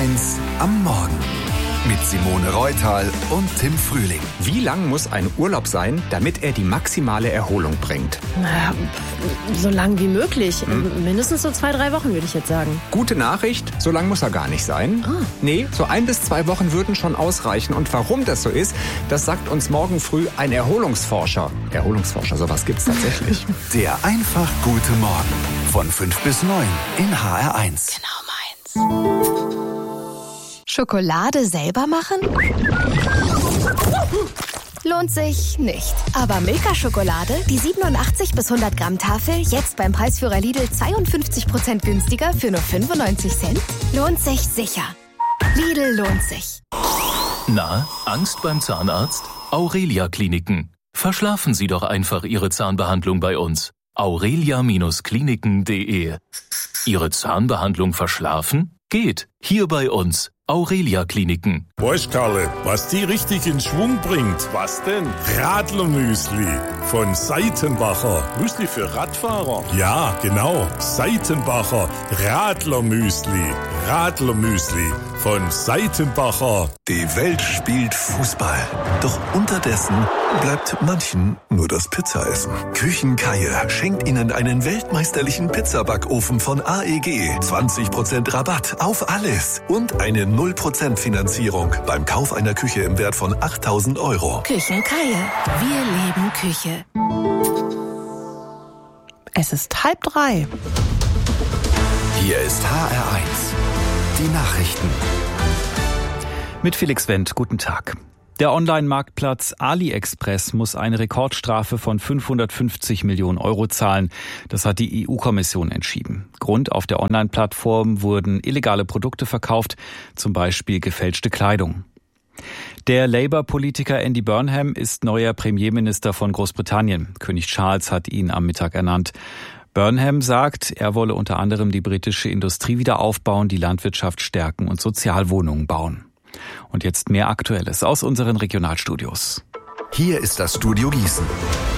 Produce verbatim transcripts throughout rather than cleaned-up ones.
eins am Morgen mit Simone Reutal und Tim Frühling. Wie lang muss ein Urlaub sein, damit er die maximale Erholung bringt? Na, so lang wie möglich. Hm? Mindestens so zwei, drei Wochen, würde ich jetzt sagen. Gute Nachricht, so lang muss er gar nicht sein. Ah. Nee, so ein bis zwei Wochen würden schon ausreichen. Und warum das so ist, das sagt uns morgen früh ein Erholungsforscher. Erholungsforscher, sowas gibt's tatsächlich. Der einfach gute Morgen von fünf bis neun in H R eins. Genau meins. Schokolade selber machen? Lohnt sich nicht. Aber Milka-Schokolade, die siebenundachtzig bis hundert Gramm Tafel, jetzt beim Preisführer Lidl zweiundfünfzig Prozent günstiger für nur fünfundneunzig Cent? Lohnt sich sicher. Lidl lohnt sich. Na, Angst beim Zahnarzt? Aurelia Kliniken. Verschlafen Sie doch einfach Ihre Zahnbehandlung bei uns. aurelia Kliniken punkt de. Ihre Zahnbehandlung verschlafen? Geht. Hier bei uns. Aurelia Kliniken. Weißt Karle, was die richtig in Schwung bringt? Was denn? Radlermüsli von Seitenbacher. Müsli für Radfahrer? Ja, genau. Seitenbacher Radlermüsli. Radlermüsli von Seitenbacher. Die Welt spielt Fußball. Doch unterdessen bleibt manchen nur das Pizzaessen. Küchenkaie schenkt Ihnen einen weltmeisterlichen Pizzabackofen von A E G. zwanzig Prozent Rabatt auf alles. Und eine null Prozent Finanzierung beim Kauf einer Küche im Wert von achttausend Euro. Küchenkaie. Wir leben Küche. Es ist halb drei. Hier ist H R eins. Die Nachrichten. Mit Felix Wendt, guten Tag. Der Online-Marktplatz AliExpress muss eine Rekordstrafe von fünfhundertfünfzig Millionen Euro zahlen. Das hat die E U-Kommission entschieden. Grund: auf der Online-Plattform wurden illegale Produkte verkauft, zum Beispiel gefälschte Kleidung. Der Labour-Politiker Andy Burnham ist neuer Premierminister von Großbritannien. König Charles hat ihn am Mittag ernannt. Burnham sagt, er wolle unter anderem die britische Industrie wieder aufbauen, die Landwirtschaft stärken und Sozialwohnungen bauen. Und jetzt mehr Aktuelles aus unseren Regionalstudios. Hier ist das Studio Gießen.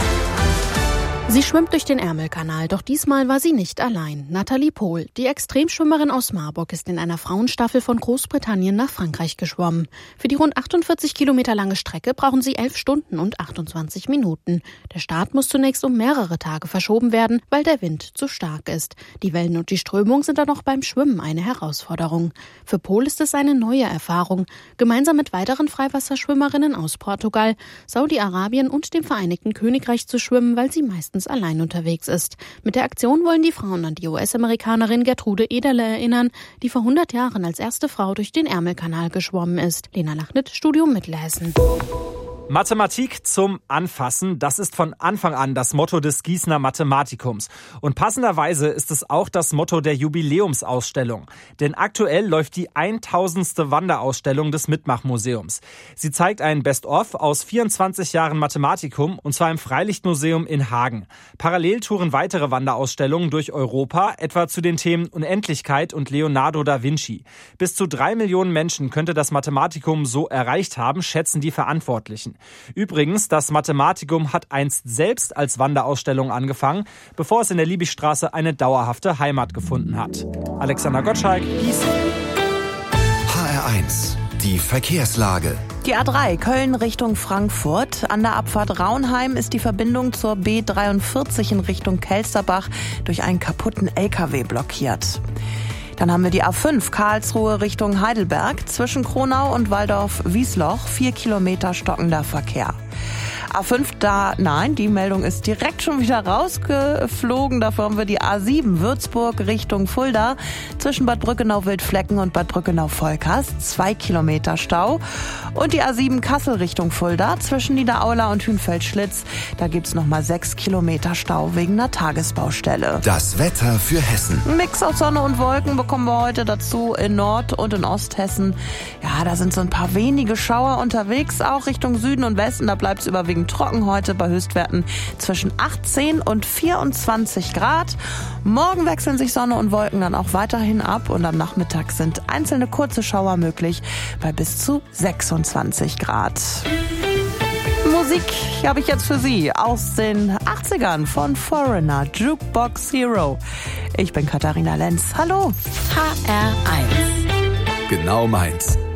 Sie schwimmt durch den Ärmelkanal, doch diesmal war sie nicht allein. Nathalie Pohl, die Extremschwimmerin aus Marburg, ist in einer Frauenstaffel von Großbritannien nach Frankreich geschwommen. Für die rund achtundvierzig Kilometer lange Strecke brauchen sie elf Stunden und achtundzwanzig Minuten. Der Start muss zunächst um mehrere Tage verschoben werden, weil der Wind zu stark ist. Die Wellen und die Strömung sind dann auch beim Schwimmen eine Herausforderung. Für Pohl ist es eine neue Erfahrung. Gemeinsam mit weiteren Freiwasserschwimmerinnen aus Portugal, Saudi-Arabien und dem Vereinigten Königreich zu schwimmen, weil sie meistens allein unterwegs ist. Mit der Aktion wollen die Frauen an die U S-Amerikanerin Gertrude Ederle erinnern, die vor hundert Jahren als erste Frau durch den Ärmelkanal geschwommen ist. Lena Lachnit, Studio Mittelhessen. Mathematik zum Anfassen, das ist von Anfang an das Motto des Gießener Mathematikums. Und passenderweise ist es auch das Motto der Jubiläumsausstellung. Denn aktuell läuft die tausendste Wanderausstellung des Mitmachmuseums. Sie zeigt ein Best-of aus vierundzwanzig Jahren Mathematikum, und zwar im Freilichtmuseum in Hagen. Parallel touren weitere Wanderausstellungen durch Europa, etwa zu den Themen Unendlichkeit und Leonardo da Vinci. Bis zu drei Millionen Menschen könnte das Mathematikum so erreicht haben, schätzen die Verantwortlichen. Übrigens, das Mathematikum hat einst selbst als Wanderausstellung angefangen, bevor es in der Liebigstraße eine dauerhafte Heimat gefunden hat. Alexander Gottschalk, Gießen. H R eins. Die Verkehrslage. Die A drei Köln Richtung Frankfurt. An der Abfahrt Raunheim ist die Verbindung zur B dreiundvierzig in Richtung Kelsterbach durch einen kaputten L K W blockiert. Dann haben wir die A fünf Karlsruhe Richtung Heidelberg. Zwischen Kronau und Waldorf-Wiesloch vier Kilometer stockender Verkehr. A fünf da, nein, die Meldung ist direkt schon wieder rausgeflogen. Dafür haben wir die A sieben Würzburg Richtung Fulda. Zwischen Bad Brückenau-Wildflecken und Bad Brückenau-Volkast zwei Kilometer Stau. Und die A sieben Kassel Richtung Fulda. Zwischen Niederaula und Hünfeld-Schlitz. Da gibt's nochmal sechs Kilometer Stau wegen einer Tagesbaustelle. Das Wetter für Hessen. Ein Mix aus Sonne und Wolken bekommen wir heute dazu in Nord- und in Osthessen. Ja, da sind so ein paar wenige Schauer unterwegs, auch Richtung Süden und Westen. Da bleibt's überwiegend trocken heute bei Höchstwerten zwischen achtzehn und vierundzwanzig Grad. Morgen wechseln sich Sonne und Wolken dann auch weiterhin ab und am Nachmittag sind einzelne kurze Schauer möglich bei bis zu sechsundzwanzig Grad. Musik habe ich jetzt für Sie aus den achtzigern von Foreigner, Jukebox Hero. Ich bin Katharina Lenz. Hallo. H R eins. Genau meins.